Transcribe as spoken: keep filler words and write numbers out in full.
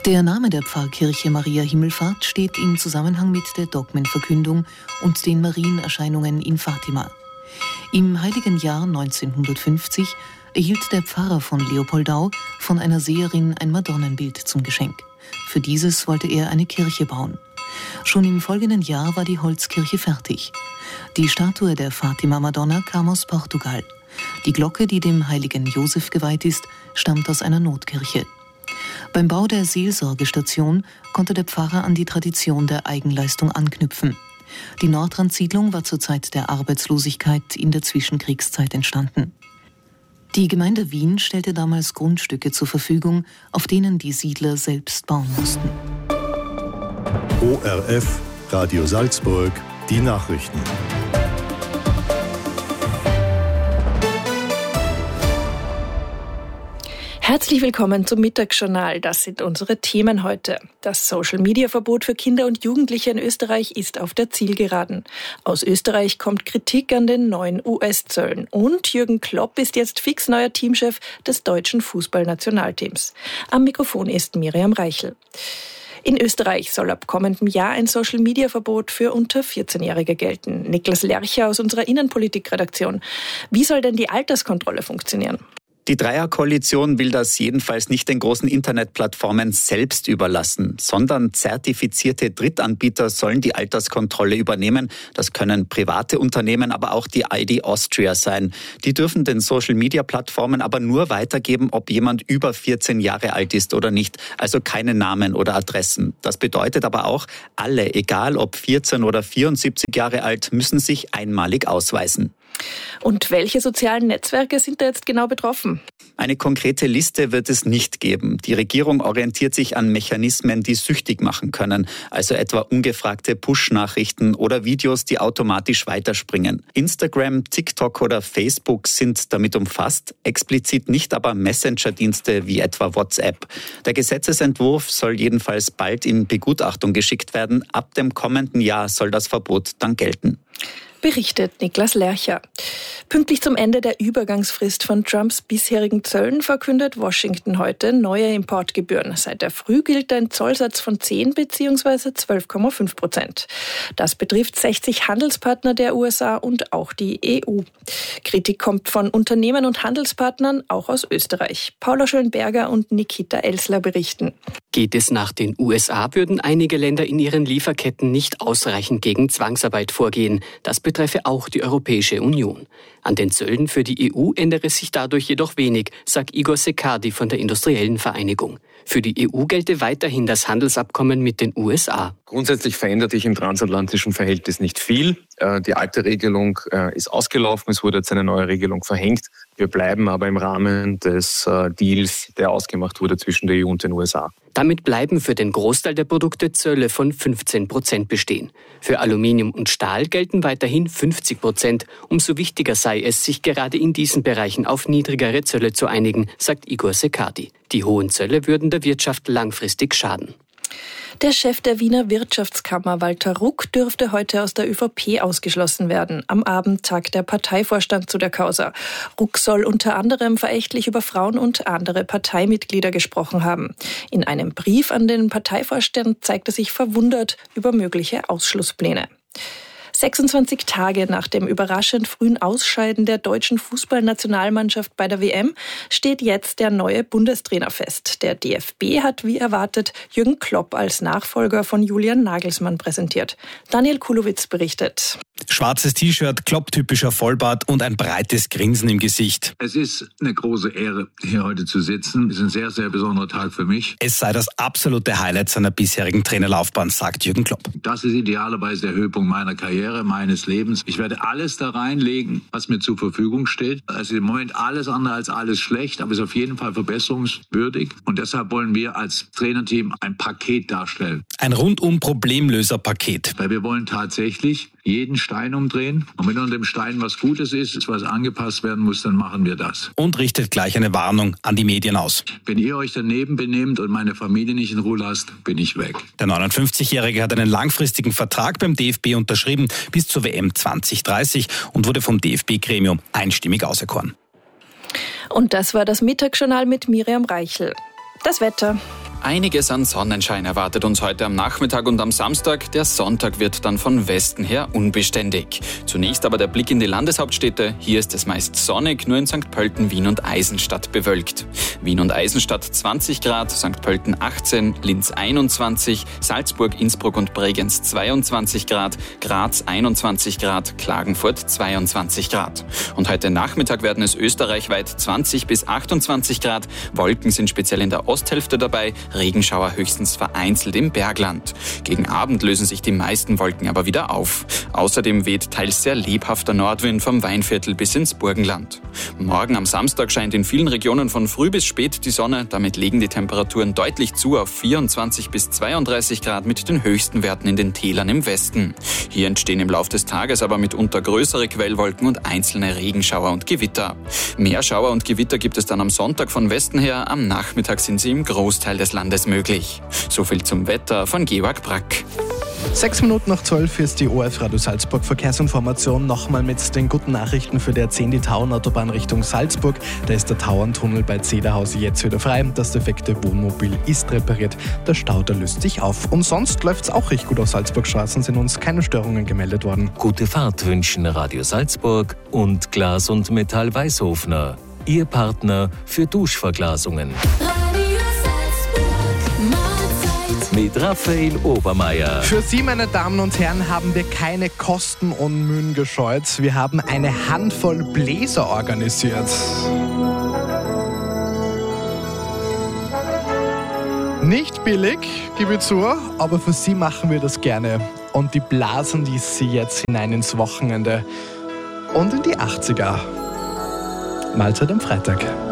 Der Name der Pfarrkirche Maria Himmelfahrt steht im Zusammenhang mit der Dogmenverkündung und den Marienerscheinungen in Fatima. Im heiligen Jahr neunzehnhundertfünfzig erhielt der Pfarrer von Leopoldau von einer Seherin ein Madonnenbild zum Geschenk. Für dieses wollte er eine Kirche bauen. Schon im folgenden Jahr war die Holzkirche fertig. Die Statue der Fatima-Madonna kam aus Portugal. Die Glocke, die dem heiligen Josef geweiht ist, stammt aus einer Notkirche. Beim Bau der Seelsorgestation konnte der Pfarrer an die Tradition der Eigenleistung anknüpfen. Die Nordrandsiedlung war zur Zeit der Arbeitslosigkeit in der Zwischenkriegszeit entstanden. Die Gemeinde Wien stellte damals Grundstücke zur Verfügung, auf denen die Siedler selbst bauen mussten. O R F, Radio Salzburg, die Nachrichten. Herzlich willkommen zum Mittagsjournal. Das sind unsere Themen heute. Das Social-Media-Verbot für Kinder und Jugendliche in Österreich ist auf der Zielgeraden. Aus Österreich kommt Kritik an den neuen U S-Zöllen. Und Jürgen Klopp ist jetzt fix neuer Teamchef des deutschen Fußballnationalteams. Am Mikrofon ist Miriam Reichel. In Österreich soll ab kommendem Jahr ein Social-Media-Verbot für unter vierzehnjährige gelten. Niklas Lercher aus unserer Innenpolitik-Redaktion. Wie soll denn die Alterskontrolle funktionieren? Die Dreierkoalition will das jedenfalls nicht den großen Internetplattformen selbst überlassen, sondern zertifizierte Drittanbieter sollen die Alterskontrolle übernehmen. Das können private Unternehmen, aber auch die I D Austria sein. Die dürfen den Social-Media-Plattformen aber nur weitergeben, ob jemand über vierzehn Jahre alt ist oder nicht, also keine Namen oder Adressen. Das bedeutet aber auch, alle, egal ob vierzehn oder vierundsiebzig Jahre alt, müssen sich einmalig ausweisen. Und welche sozialen Netzwerke sind da jetzt genau betroffen? Eine konkrete Liste wird es nicht geben. Die Regierung orientiert sich an Mechanismen, die süchtig machen können, also etwa ungefragte Push-Nachrichten oder Videos, die automatisch weiterspringen. Instagram, TikTok oder Facebook sind damit umfasst, explizit nicht aber Messenger-Dienste wie etwa WhatsApp. Der Gesetzesentwurf soll jedenfalls bald in Begutachtung geschickt werden. Ab dem kommenden Jahr soll das Verbot dann gelten. Berichtet Niklas Lercher. Pünktlich zum Ende der Übergangsfrist von Trumps bisherigen Zöllen verkündet Washington heute neue Importgebühren. Seit der Früh gilt ein Zollsatz von zehn bzw. zwölf Komma fünf Prozent. Das betrifft sechzig Handelspartner der U S A und auch die E U. Kritik kommt von Unternehmen und Handelspartnern, auch aus Österreich. Paula Schönberger und Nikita Elsler berichten. Geht es nach den U S A, würden einige Länder in ihren Lieferketten nicht ausreichend gegen Zwangsarbeit vorgehen. Das betreffe auch die Europäische Union. An den Zöllen für die E U ändere sich dadurch jedoch wenig, sagt Igor Sekardi von der Industriellen Vereinigung. Für die E U gelte weiterhin das Handelsabkommen mit den U S A. Grundsätzlich verändert sich im transatlantischen Verhältnis nicht viel. Die alte Regelung ist ausgelaufen, es wurde jetzt eine neue Regelung verhängt. Wir bleiben aber im Rahmen des Deals, der ausgemacht wurde zwischen der E U und den U S A. Damit bleiben für den Großteil der Produkte Zölle von fünfzehn Prozent bestehen. Für Aluminium und Stahl gelten weiterhin fünfzig Prozent. Umso wichtiger sei es, sich gerade in diesen Bereichen auf niedrigere Zölle zu einigen, sagt Igor Sekardi. Die hohen Zölle würden der Wirtschaft langfristig schaden. Der Chef der Wiener Wirtschaftskammer, Walter Ruck, dürfte heute aus der Ö V P ausgeschlossen werden. Am Abend tagt der Parteivorstand zu der Causa. Ruck soll unter anderem verächtlich über Frauen und andere Parteimitglieder gesprochen haben. In einem Brief an den Parteivorstand zeigt er sich verwundert über mögliche Ausschlusspläne. sechsundzwanzig Tage nach dem überraschend frühen Ausscheiden der deutschen Fußballnationalmannschaft bei der W M steht jetzt der neue Bundestrainer fest. Der D F B hat wie erwartet Jürgen Klopp als Nachfolger von Julian Nagelsmann präsentiert. Daniel Kulowitz berichtet. Schwarzes T-Shirt, Klopp-typischer Vollbart und ein breites Grinsen im Gesicht. Es ist eine große Ehre, hier heute zu sitzen. Es ist ein sehr, sehr besonderer Tag für mich. Es sei das absolute Highlight seiner bisherigen Trainerlaufbahn, sagt Jürgen Klopp. Das ist idealerweise der Höhepunkt meiner Karriere, meines Lebens. Ich werde alles da reinlegen, was mir zur Verfügung steht. Es ist im Moment alles andere als alles schlecht, aber es ist auf jeden Fall verbesserungswürdig. Und deshalb wollen wir als Trainerteam ein Paket darstellen. Ein rundum Problemlöser-Paket. Weil wir wollen tatsächlich jeden Stein umdrehen. Und wenn unter dem Stein was Gutes ist, was angepasst werden muss, dann machen wir das. Und richtet gleich eine Warnung an die Medien aus. Wenn ihr euch daneben benehmt und meine Familie nicht in Ruhe lasst, bin ich weg. Der neunundfünfzigjährige hat einen langfristigen Vertrag beim D F B unterschrieben bis zur W M zwanzig dreißig und wurde vom D F B-Gremium einstimmig auserkoren. Und das war das Mittagsjournal mit Miriam Reichel. Das Wetter. Einiges an Sonnenschein erwartet uns heute am Nachmittag und am Samstag. Der Sonntag wird dann von Westen her unbeständig. Zunächst aber der Blick in die Landeshauptstädte. Hier ist es meist sonnig, nur in Sankt Pölten, Wien und Eisenstadt bewölkt. Wien und Eisenstadt zwanzig Grad, Sankt Pölten achtzehn, Linz einundzwanzig, Salzburg, Innsbruck und Bregenz zweiundzwanzig Grad, Graz einundzwanzig Grad, Klagenfurt zweiundzwanzig Grad. Und heute Nachmittag werden es österreichweit zwanzig bis achtundzwanzig Grad. Wolken sind speziell in der Osthälfte dabei, Regenschauer höchstens vereinzelt im Bergland. Gegen Abend lösen sich die meisten Wolken aber wieder auf. Außerdem weht teils sehr lebhafter Nordwind vom Weinviertel bis ins Burgenland. Morgen am Samstag scheint in vielen Regionen von früh bis spät die Sonne. Damit legen die Temperaturen deutlich zu auf vierundzwanzig bis zweiunddreißig Grad mit den höchsten Werten in den Tälern im Westen. Hier entstehen im Laufe des Tages aber mitunter größere Quellwolken und einzelne Regenschauer und Gewitter. Mehr Schauer und Gewitter gibt es dann am Sonntag von Westen her. Am Nachmittag sind sie im Großteil des Landes möglich. So viel zum Wetter von Georg Brack. Sechs Minuten nach zwölf ist die O R F Radio Salzburg Verkehrsinformation. Nochmal mit den guten Nachrichten für die A zehn, die Tauernautobahn Richtung Salzburg. Da ist der Tauerntunnel bei Zederhausen jetzt wieder frei. Das defekte Wohnmobil ist repariert. Der Stau, der löst sich auf. Und sonst läuft es auch recht gut auf Salzburgstraßen, sind uns keine Störungen gemeldet worden. Gute Fahrt wünschen Radio Salzburg und Glas und Metall Weißhofner. Ihr Partner für Duschverglasungen. Mit Raphael Obermeier. Für Sie, meine Damen und Herren, haben wir keine Kosten und Mühen gescheut. Wir haben eine Handvoll Bläser organisiert. Nicht billig, gebe ich zu, aber für Sie machen wir das gerne. Und die blasen die Sie jetzt hinein ins Wochenende und in die achtziger. Mahlzeit am Freitag.